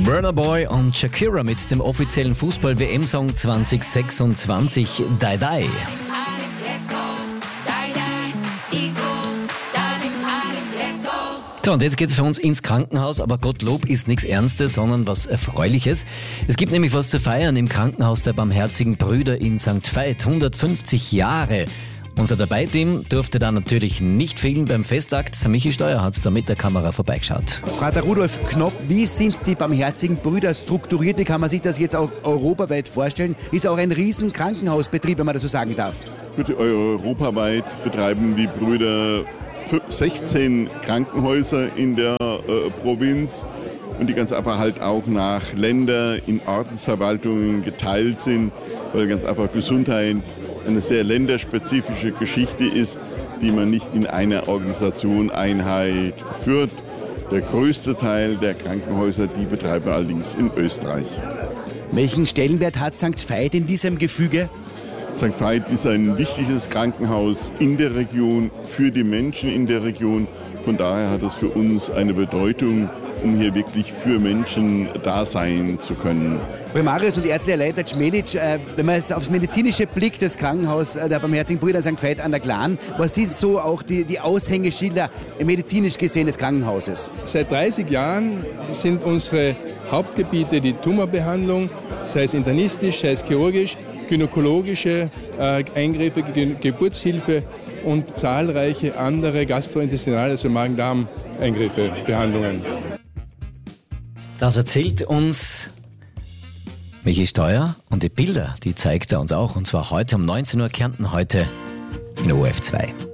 Burna Boy und Shakira mit dem offiziellen Fußball-WM-Song 2026 Die Die. So, und jetzt geht es für uns ins Krankenhaus, aber Gottlob ist nichts Ernstes, sondern was Erfreuliches. Es gibt nämlich was zu feiern im Krankenhaus der Barmherzigen Brüder in St. Veit. 150 Jahre. Unser Dabei-Team durfte da natürlich nicht fehlen beim Festakt. Michi Steuer hat da mit der Kamera vorbeigeschaut. Vater Rudolf Knopp, wie sind die Barmherzigen Brüder strukturiert? Wie kann man sich das jetzt auch europaweit vorstellen? Ist auch ein riesen Krankenhausbetrieb, wenn man das so sagen darf. Gut, europaweit betreiben die Brüder 16 Krankenhäuser in der Provinz und die ganz einfach halt auch nach Ländern in Ordensverwaltungen geteilt sind, weil ganz einfach Gesundheit eine sehr länderspezifische Geschichte ist, die man nicht in einer Organisation Einheit führt. Der größte Teil der Krankenhäuser, die betreiben allerdings in Österreich. Welchen Stellenwert hat St. Veit in diesem Gefüge? St. Veit ist ein wichtiges Krankenhaus in der Region, für die Menschen in der Region. Von daher hat es für uns eine Bedeutung, um hier wirklich für Menschen da sein zu können. Primarius und ärztlicher Leiter Čmelić, wenn man jetzt aufs medizinische Blick des Krankenhauses der Barmherzigen Brüder in St. Veit an der Glan, was ist so auch die Aushängeschilder medizinisch gesehen des Krankenhauses? Seit 30 Jahren sind unsere Hauptgebiete die Tumorbehandlung, sei es internistisch, sei es chirurgisch, gynäkologische Eingriffe, Geburtshilfe und zahlreiche andere gastrointestinale, also Magen-Darm-Eingriffe, Behandlungen. Das erzählt uns Michi Steuer und die Bilder, die zeigt er uns auch. Und zwar heute um 19 Uhr Kärnten, heute in ORF 2.